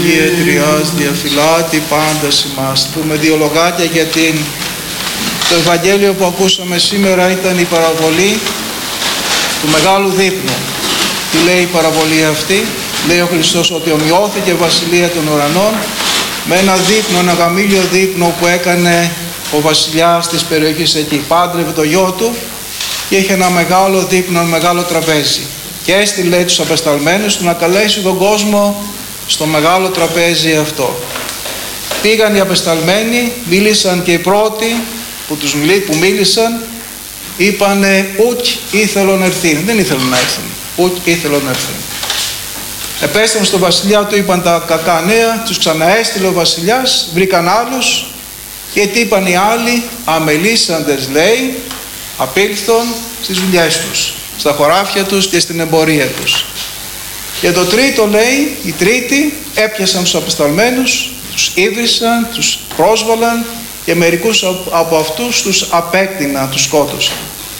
Κύριε Τριάς διαφυλάτη πάντας ημάς. Πούμε δύο λογάκια για το Ευαγγέλιο που ακούσαμε σήμερα. Ήταν η παραβολή του μεγάλου δείπνου. Τι λέει η παραβολή αυτή? Λέει ο Χριστός ότι ομοιώθηκε η βασιλεία των ουρανών με ένα δείπνο, ένα γαμήλιο δείπνο που έκανε ο βασιλιάς της περιοχής εκεί. Πάντρευε το γιο του και είχε ένα μεγάλο δείπνο, ένα μεγάλο τραπέζι. Και έστειλε τους απεσταλμένους του να καλέσει τον κόσμο στο μεγάλο τραπέζι αυτό. Πήγαν οι απεσταλμένοι, μίλησαν και οι πρώτοι που μίλησαν, είπανε ουκ ήθελον ερθήν. Δεν ήθελαν να έρθουν. Ουκ ήθελον να έρθουν. Επέστρεψαν στον βασιλιά, του είπαν τα κακά νέα, τους ξαναέστειλε ο βασιλιάς, βρήκαν άλλους και τι είπαν οι άλλοι? Αμελήσαντες, λέει, απήλθον στις δουλειές τους, στα χωράφια τους και στην εμπορία τους. Και το τρίτο, λέει, οι τρίτοι έπιασαν τους απεσταλμένους, τους ίδρυσαν, τους πρόσβαλαν και μερικούς από αυτούς τους απέκτηναν, τους σκότωσαν.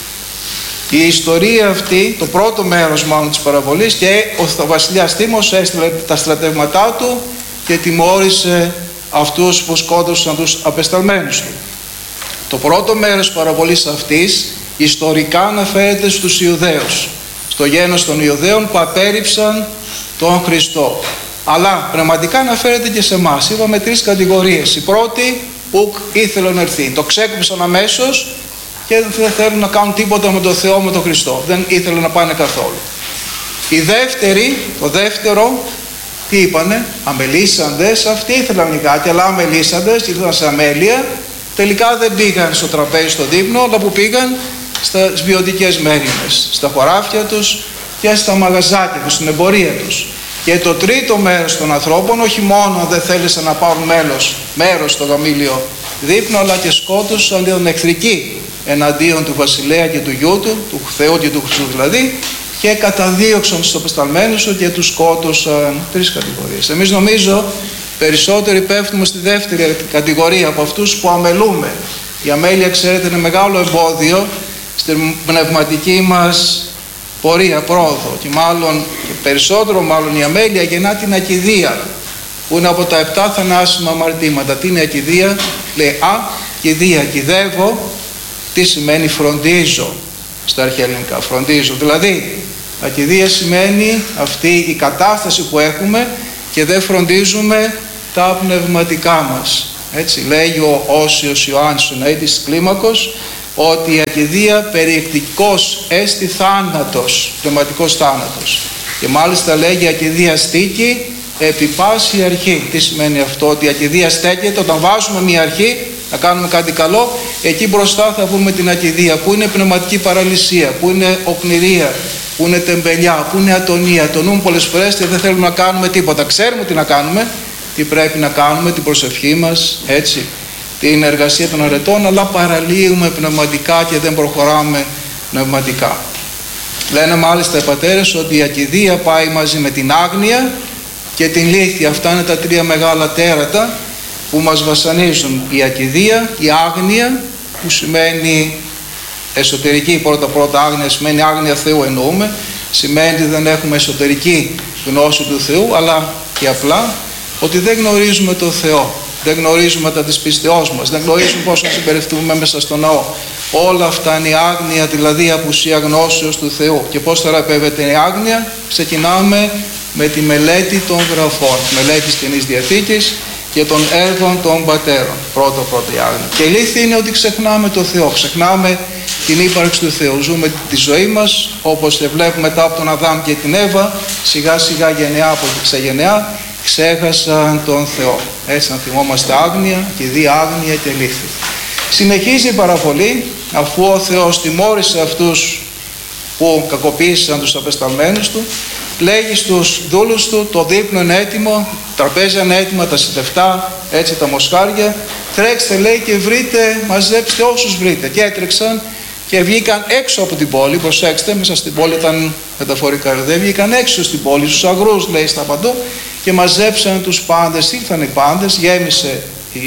Η ιστορία αυτή, το πρώτο μέρος μάλλον της παραβολής, και ο βασιλιάς Τίμος έστειλε τα στρατεύματά του και τιμώρησε αυτούς που σκότωσαν τους απεσταλμένους του. Το πρώτο μέρος της παραβολής αυτής ιστορικά αναφέρεται στους Ιουδαίους, στο γένος των Ιουδαίων που απέρριψαν τον Χριστό. Αλλά πνευματικά αναφέρεται και σε εμάς. Είπαμε τρεις κατηγορίες. Η πρώτη, ουκ ήθελον ερθήν. Το ξέκουψαν αμέσως και δεν θέλουν να κάνουν τίποτα με τον Θεό, με τον Χριστό. Δεν ήθελαν να πάνε καθόλου. Η δεύτερη, το δεύτερο, τι είπανε? Αμελήσαντες. Αυτοί ήθελαν λιγάκι, αλλά αμελήσαντες, ήρθαν σε αμέλεια. Τελικά δεν πήγαν στο τραπέζι, στο δείπνο, αλλά που πήγαν στις βιωτικές μέριμνες, στα χωράφια τους και στα μαγαζάκια τους, στην εμπορία τους. Και το τρίτο μέρος των ανθρώπων όχι μόνο δεν θέλησαν να πάρουν μέρος στο γαμήλιο δείπνο, αλλά και σκότωσαν την εχθρική εναντίον του βασιλέα και του γιού του Θεού και του Χριστού δηλαδή, και καταδίωξαν τους απεσταλμένους του και τους σκότωσαν. Τρεις κατηγορίες. Εμείς νομίζω περισσότεροι πέφτουμε στη δεύτερη κατηγορία από αυτούς που αμελούμε. Η αμέλεια, ξέρετε, είναι μεγάλο εμπόδιο στην πνευματική μας πορεία, πρόοδο, και περισσότερο μάλλον η αμέλεια γεννά την ακηδία, που είναι από τα 7 θανάσιμα αμαρτήματα. Τι είναι η ακηδία? Λέει ακηδία, ακηδεύω. Τι σημαίνει? Φροντίζω στα αρχαία ελληνικά, φροντίζω. Δηλαδή ακηδία σημαίνει αυτή η κατάσταση που έχουμε και δεν φροντίζουμε τα πνευματικά μας. Έτσι λέγει ο Όσιος Ιωάννης, ο ναήτης της Κλίμακος, ότι η ακηδία περιεκτικός έστι θάνατος, πνευματικός θάνατος. Και μάλιστα λέγει ακηδία στίκη επί πάση αρχή. Τι σημαίνει αυτό? Ότι η ακηδία στέκεται όταν βάζουμε μια αρχή να κάνουμε κάτι καλό, εκεί μπροστά θα βρούμε την ακηδία, που είναι πνευματική παραλυσία, που είναι οκνηρία, που είναι τεμπελιά, που είναι ατονία. Τονούμε πολλές φορές και δεν θέλουμε να κάνουμε τίποτα. Ξέρουμε τι να κάνουμε, τι πρέπει να κάνουμε, την προσευχή μας, έτσι, την εργασία των αρετών, αλλά παραλύουμε πνευματικά και δεν προχωράμε πνευματικά. Λένε μάλιστα οι πατέρες ότι η ακηδία πάει μαζί με την άγνοια και την λύθεια. Αυτά είναι τα τρία μεγάλα τέρατα που μας βασανίζουν. Η ακηδία, η άγνοια, που σημαίνει εσωτερική πρώτα άγνοια, σημαίνει άγνοια Θεού εννοούμε, σημαίνει ότι δεν έχουμε εσωτερική γνώση του Θεού, αλλά και απλά ότι δεν γνωρίζουμε τον Θεό, δεν γνωρίζουμε τα της πίστεώς μας, δεν γνωρίζουμε πώς να συμπεριφθούμε μέσα στο ναό. Όλα αυτά είναι η άγνοια, δηλαδή η απουσία γνώσεως του Θεού. Και πώς θεραπεύεται η άγνοια? Ξεκινάμε με τη μελέτη των γραφών, μελέτη της Καινής Διαθήκης και των έργων των πατέρων. Πρώτα η άγνοια. Και η λύθη είναι ότι ξεχνάμε τον Θεό, ξεχνάμε την ύπαρξη του Θεού. Ζούμε τη ζωή μας όπως τη βλέπουμε μετά από τον Αδάμ και την Εύα, σιγά σιγά γενεά σε γενεά ξέχασαν τον Θεό. Έτσι να θυμόμαστε άγνοια και άγνοια και λύθη. Συνεχίζει η παραβολή, αφού ο Θεός τιμώρησε αυτούς που κακοποίησαν τους απεσταλμένους του, λέγει στους δούλους του, το δείπνο είναι έτοιμο, τραπέζια είναι έτοιμα, τα σιτευτά, έτσι τα μοσχάρια, τρέξτε, λέει, και βρείτε, μαζέψτε όσους βρείτε. Και έτρεξαν και βγήκαν έξω από την πόλη. Προσέξτε, μέσα στην πόλη ήταν μεταφορικά, δεν βγήκαν έξω στην πόλη, στους αγρούς, λέει, στα παντό, και μαζέψαν τους πάντες. Ήρθαν οι πάντες, γέμισε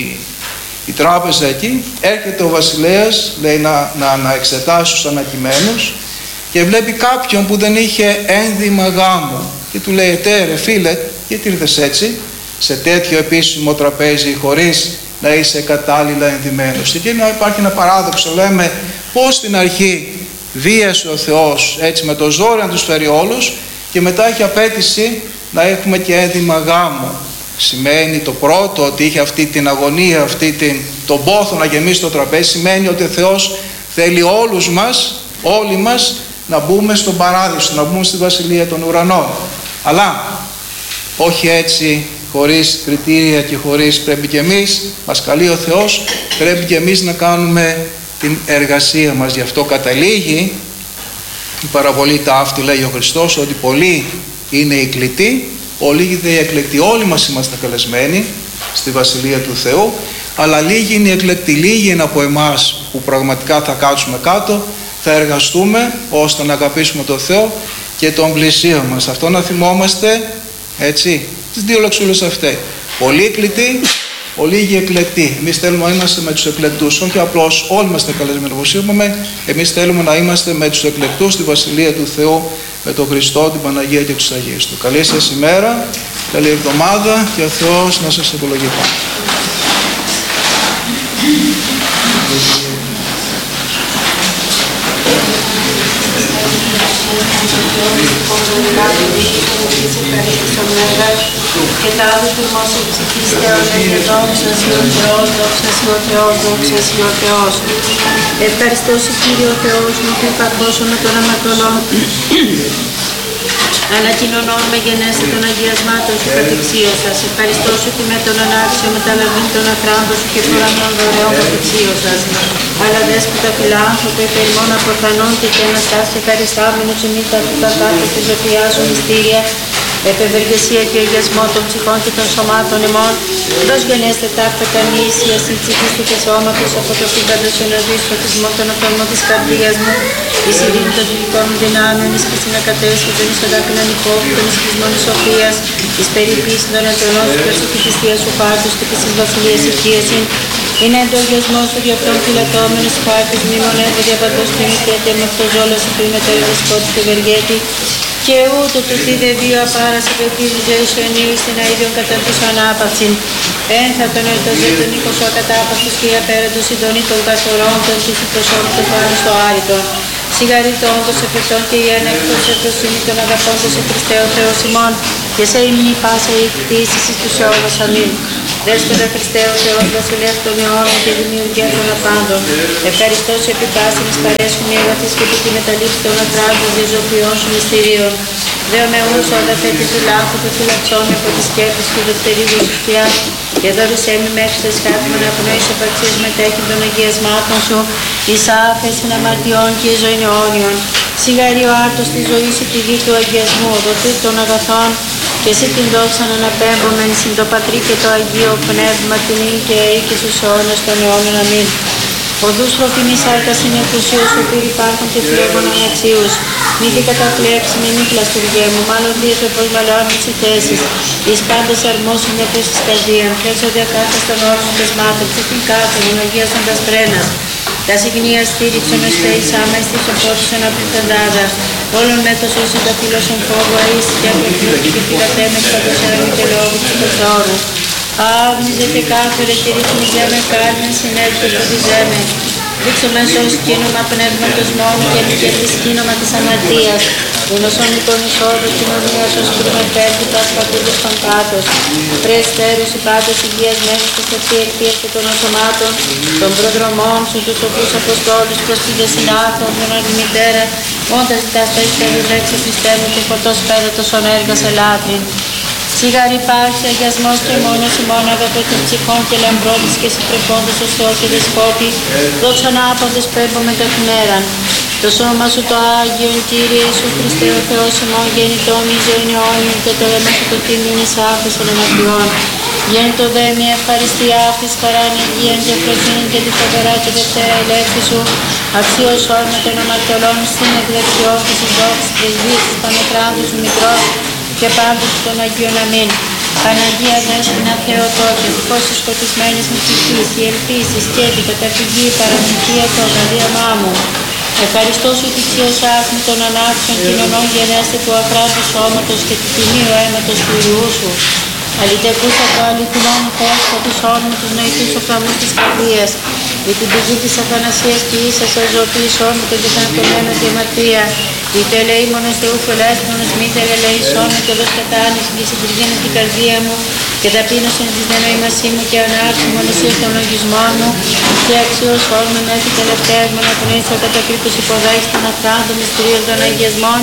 η τράπεζα εκεί. Έρχεται ο βασιλέας, λέει, να εξετάσει τους ανακειμένους και βλέπει κάποιον που δεν είχε ένδυμα γάμου και του λέει, ρε φίλε, γιατί ήρθες έτσι? σε τέτοιο επίσημο τραπέζι χωρίς να είσαι κατάλληλα ενδυμένος. Και εκεί υπάρχει ένα παράδοξο, λέμε πως στην αρχή βίασε ο Θεός έτσι με το ζόρι να τους φέρει όλους και μετά έχει απέτηση να έχουμε και ένδυμα γάμου. Σημαίνει το πρώτο ότι είχε αυτή την αγωνία, τον πόθο να γεμίσει το τραπέζι, σημαίνει ότι ο Θεός θέλει όλοι μας να μπούμε στον παράδεισο, να μπούμε στη Βασιλεία των Ουρανών. Αλλά όχι έτσι, χωρίς κριτήρια και χωρίς, πρέπει και εμείς, μας καλεί ο Θεός, πρέπει και εμείς να κάνουμε την εργασία μας. Γι' αυτό καταλήγει η παραβολή ταύτη, λέει ο Χριστός, ότι πολλοί είναι οι κλητοί, πολλοί είναι οι εκλεκτοί. Όλοι μας είμαστε καλεσμένοι στη Βασιλεία του Θεού, αλλά λίγοι είναι οι εκλεκτοί, λίγοι είναι από εμάς που πραγματικά θα κάτσουμε κάτω, θα εργαστούμε ώστε να αγαπήσουμε τον Θεό και τον πλησίον μας. Αυτό να θυμόμαστε, έτσι, τις δύο λεξούλες αυτές. Πολλοί εκλεκτοί, λίγοι εκλεκτοί. Εμείς θέλουμε να είμαστε με τους εκλεκτούς, όχι απλώς όλοι είμαστε καλεσμένοι όπως είπαμε, εμείς θέλουμε να είμαστε με τους εκλεκτούς στη Βασιλεία του Θεού, με τον Χριστό, την Παναγία και τους Αγίους του. Καλή σας ημέρα, καλή εβδομάδα και ο Θεός να σας ευλογεί. Και τα άδη του Μώσου ψυχήστε ολέγε δόξα Συ ο Θεός, δόξα Συ ο Θεός, δόξα Συ ο Θεός. Ευχαριστώ Συ Κύριε ο Θεός μου που υπακώσω με τον αμαρτωλόν. Ανακοινωνώ με γενέστη των αγιασμάτων Σου κατεξίωσας. Ευχαριστώ Σου ότι με τον ανάξιο μεταλαβήν των ακράντων Σου και φορανών δωρεών κατεξίωσας. Αλλά δέσποτα φιλάνθρωπε, υπερημών απορφανώνται και αναστάσει ευχαριστάμενος ημίτα του κακάτου της ζωφιάς Σου μυστήρια, επευεργεσία και αγιασμό των ψυχών και των σωμάτων ημών, δώσ' γενέστε ταύτα κανήσια, συμψυχίστη και σώματος, αποτροφή παντός ενωδής, φωτισμό των οφθαλμών της καρδίας μου, εις ειρήνη των δυτικών μου δυνάμεων, εις πίστην ακατέσχετον, εις οδάκρυναν υπόφυτον, εις χρησμόν εις σοφίας, εις περιποίησιν των εντρονών σου, περσοφή της Θείας σου χάρτους και της βασιλείας οικίασιν, είναι εντογιασμός σου διαπτών φυλατώμενος χάρτης, μνημονεύω διαπαντός πριμηθέτε με αυτό ζόλος του ημετέρου δεσπότη και ευεργέτη, και ούτω του τι δε βίο απάρασε πεπίδη ζωής σου ενήλους στην αίδιον κατά τους ανάπαυσιν. Ένθα τον ελτοζέτων οίκος ο ακατάπαυτος και απέραντος συντονή των καθορών των και του προσώπου των πάνω στο άρητον. Σιγαριτών των εφετών και η ανέκτος ευρωσύνη των αγαπώντων σε Χριστέ ο Θεός ημών και σε ύμνη πάσα η κτήσεις εις τους αιώνας. Αμήν. Δέσποτα Χριστέ ο Θεός, βασιλείας των αιώνων και δημιουργία των απάντων. Ευχαριστώ σε επικάσινες παρέσχουν οι αγαθείς και επί τη μεταλήψη των ακράντων διαζωπιών σου μυστηρίων. Δέο με ούς όλα φέτη του λάθου του φυλαξών από τις σκέπτες και δευτερίου σουφιά και δώρισέ μη μέχρι σε σχάτημα να πνοείς επαξίες μετέχει των αγιασμάτων σου εις άφες συναμαρτιών και ζωήν αιώνιων. Σιγαρή ο άρτος της ζωής σου τη γη του αγιασμού, δοθεί των αγαθών και εσύ την δόξα να αναπέμπομεν συν το Πατρί και το Αγίο Πνεύμα την ίν και ει και στους αιώνας των αιώνων. Αμήν. Οδούς τροφιμής άρκας είναι εκουσίως που πήρ υπάρχουν και φλέγων αναξίους. Μη και καταφλέξει με μη πλαστουργέ μου, μάλλον δίαιτο πως μαλώνουν οι θέσεις. Εις πάντες αρμόσουν μια προς της καρδίαν, φλέξω διακάθαστον όρμων τες μάτων, και την κάθομον αγίασον τας πρένας. Τα συγνία στήριξον ως θέης άμεστη σοφότησον απριθαντάδα. Όλων μέθος όσοι τα φίλωσον φόβο αίσθη και αποφλούτη και φυλατέμεν παντός εραμείτε λόγου του τεθόρου. Άγνιζε και κάφερε και ρυθμιζέ με κάρμεν συνέλθει φωτιζέ με. Δείξω μέσω ως κίνημα πνεύματος μόνο και μη κερδίς κίνημα της αμαρτίας. Γνωσόν λοιπόν εισόδου κοινωνίας ως πριμεπέρτη πας πατούδες των κάτος. Πρεστέρους οι πάντες υγείας μέσα στη σωτή εκπίεση των οσωμάτων, των προδρομών σου, τους σοφούς αποστόλους προς τη δεσυνάθων, τον αρνημητέρα, όντας ζητάς τα εις λέξη Χριστέ μου και φωτός πέδατος ον έργα σε λάτριν. Σιγάρι υπάρχει αγιασμός και μόνος ημών αγαπητών ψυχών και λαμπρόντες και συντρεφόντες ως Θεό και Δεσπότη, δόξα να άπαντες πέμπω με καθ' ημέραν. Το σώμα σου το Άγιον Κύριε Ιησού Χριστέ ο Θεός ημών γέννητο μη ζωήν αιώνιον και το αίμα σου το τίμιον εις άφης των εναντιών. Γέννητο δε μια ευχαριστία αυτής χαράν υγείαν και προτείνην και τη φοβερά και δευτέρα ελεύθη σου, αξίως όρμα των αμαρτωλών στην εκδεξιός της δόξης πρεσβείας της Πανεκράτους σου Μητρός και πάντως των Αγίων. Αμήν. Παναγία Δέσποινα Θεοτόκε, φως της σκοτισμένης μου ψυχής, η ελπίσεις και την καταφυγή παραμυθία το αγαλίαμά μου. Ευχαριστώ σου τη ξιωσάς μου των ανάξιων κοινωνών γενέστε του ακράτου σώματος και του τιμίου αίματος του Υιού σου. Αλητεκούσα το αληθινόν Θεός φωτισόν με τους νοητούς οφθαλμούς της καρδίας. Η την πηγή της Αθανασίας και ίσα σε ζωοποίησόν με τον τεθανατωμένο τη αμαρτία. Η το ελεήμονος Θεού φελάστημονος μήτερ ελεήσόν με το δος κατάνηση και συντριβήνες την καρδία μου και ταπείνωσον της διανοήμασή μου και ανάρτημον εσύ των λογισμών μου και αξιώσόν με μέχρι τελευταίας με αναπνεύσω κατά κρύπτος υποδάχης των αφράντων μυστηρίων των αγιασμών.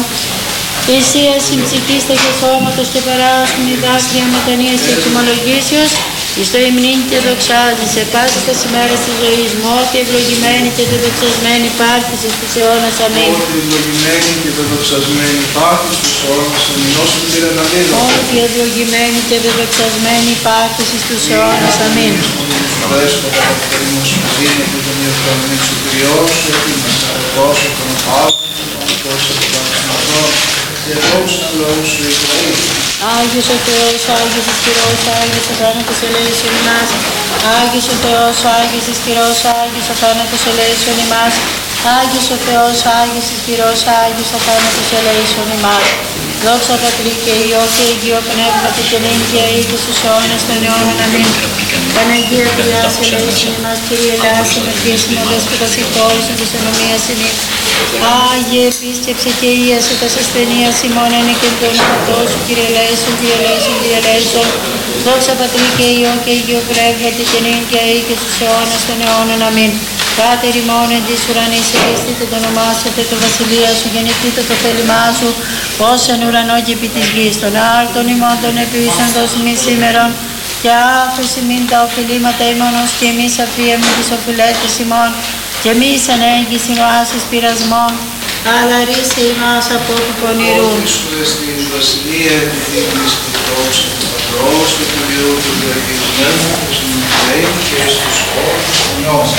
Εσύ συμψυχήστε και σώματος και παράσουν η δάκρυα μετανοίας και εξομολογήσεως εις το υμνήν και δοξάζεσαι πάσα τα ημέρας της ζωής μου, ότι ευλογημένη και δεδοξασμένη υπάρχεις στους αιώνας. Αμήν. Ότι ευλογημένη και δεδοξασμένη υπάρχεις στους αιώνας. Αμήν. Όσο πήρε να δίνω. Ότι ευλογημένη και δεδοξασμένη υπάρχεις στους αιώνας. Αμήν. Δέσποτα καθαρίμος σου δίνεται τον ιεροφανή σου Κυριός σου, ότι μας αρκώσει τον Παύλο, τον Παύλο τον Παύλο και δόξα λόγου σου Ισραήλ. Άγιος ο Θεός, Άγιος ισχυρός, Άγιος ο θάνατος ελέησον ημάς. Άγιος ο Θεός, Άγιος ισχυρός, Άγιος ο θάνατος ελέησον ημάς. Άγιος ο Θεός, Άγιος ισχυρός, Άγιος ο θάνατος ελέησον ημάς. Δόξα Πατρί και Υιό και Αγίο Πνεύματι και νυν και αεί και στους αιώνας των αιώνων. Αμήν. Παναγία Τριάς ελέησον ημάς, Κύριε ελάησον, ευχήσιμο Δέσποτα συγχώρησον της ενομίας ημίν. Άγιε επίσκεψε και ίασε τας ασθενείας ημών είναι και το όνοματό σου, Κύριε ελέησον, Κύριε ελέησον, Κύριε ελέησον. Δόξα Πατρί και Υιό και Αγίο Πνεύματι και νυν και αεί και στους αιώνας των αιώνων. Αμήν. Πάτερ ημών εν της ουρανής ελεηθείτε το όνομά σου, το βασιλεία σου, γεννηθείτε το θέλημά σου, ως εν ουρανό και επί της γης. Των άρτων ημών των επίσαντος μη σήμερον, και άφεση μην τα οφειλήματα ημών, ως και εμείς αφίεμοι τις οφειλέτες ημών, και εμείς ανέγγις ημάσης πειρασμών, αλλά ρίσε ημάς από του πονηρού. Σου εστιν βασιλεία επιτύχεις και δόξα του Πατρός και του Υιού και του Αγίου Πνεύματος και στους αιώνας των αιώνων.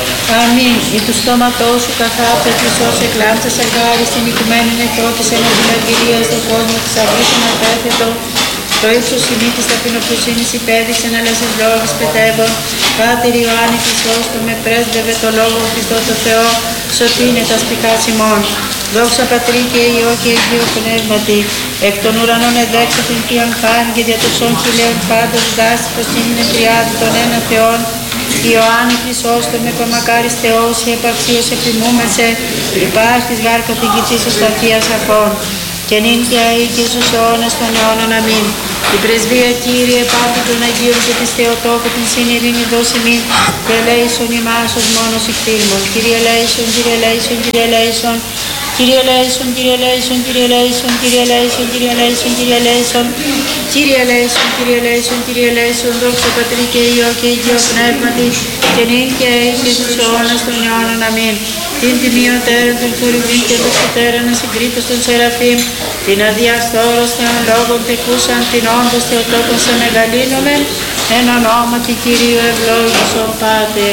Αμήν. Ή του στόματός σου καθάπτες μισός εκλάμψας αγκάριστην οικουμένην εκρότης εν αντιλαγγυρίας στον κόσμο της αυγής εν απέθετο. Το ύψος ημίτης ταπεινοφροσύνης υπέδειξεν, αλλά στις λόγες πετεύων. Πάτερ Ιωάννη Χρυσόστο με πρέσβευε το λόγο Χριστό το Θεό, σωτήνε τα σπικάς ημών. Δόξα Πατρί και Υιό και Αγίο Πνεύματι, εκ των ουρανών εδέξα την Θείαν Χάριν και δια των ψών χιλίων πάντως δάση προς την τριάδη των ένα Θεών. Ιωάννη Χρυσόστο με παμακάρις Θεός, η επαρξίως επιμούμεσαι, υπάρχεις γάρ καθηγητής ως τα Θεία Σαφών. Και νυν και αεί και στους αιώνας των αιώνων. Αμήν. Η πρεσβεία Κύριε πάντων των Αγίων και της Θεοτόκου την συνειρήνη δώσει μην και ελέησον ημάς ως μόνος εκτήρμων. Κύριε ελέησον, Κύριε ελέησον, Κύριε ελέησον. Κύριε ελέησον, Κύριε ελέησον, Κύριε ελέησον, Κύριε ελέησον, Κύριε ελέησον, Κύριε ελέησον. Κύριε ελέησον, Κύριε ελέησον, Κύριε ελέησον. Δόξα Πατρί και Υιό και Αγίο Πνεύματι και νυν και αεί και στους αιώνας των αιώνων. Αμήν. Την τιμιωτέρων των χορηγήν και των σωτέρων συγκρίτως των Σεραφείμ, την αδιαστόρος Θεών λόγων τεκούσαν την όντως Θεοτόκον σε μεγαλύνομεν, εν ονόματι Κυρίου ευλόγησον Πάτερ.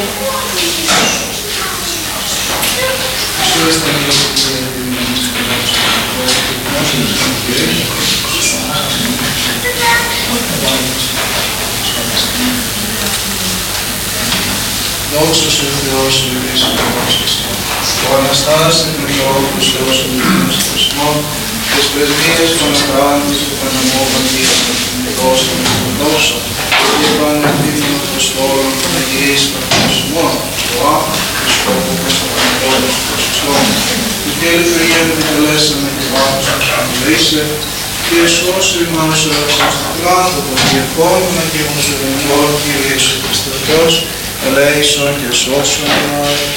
Δόξα σου Θεός ο Ιησούς Χριστός. Ο Αναστάσης με το όφος Θεός ο Ιησούς Χριστός, τις πρεσβείες των ακράντης του Παναμόβαντης των δώσεων των δώσεων και πανεπίδημων Αποστόλων των Αγίης Παθμοσμών, το άνθρωπο του σκόπου προς το Παναγιώτος του Χριστός. Του Κύριου Θεέ μου τελέσαμε και βάθος του Παναγίσε και εσώσου ημάς ο Εύσος του κλάδου των διευκόλυνα και μουσουλμιών Κύριε Ιησού Χριστός, ελέησον και σώσον ημάς.